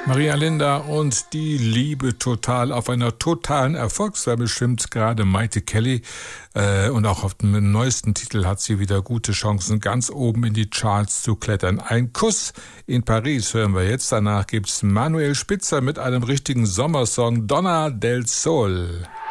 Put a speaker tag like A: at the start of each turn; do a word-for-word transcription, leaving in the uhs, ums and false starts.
A: Maria Linda und die Liebe total. Auf einer totalen Erfolgswelle stimmt gerade Maite Kelly. Äh, und auch auf dem neuesten Titel hat sie wieder gute Chancen, ganz oben in die Charts zu klettern. Ein Kuss in Paris hören wir jetzt. Danach gibt's Manuel Spitzer mit einem richtigen Sommersong, Donna del Sol.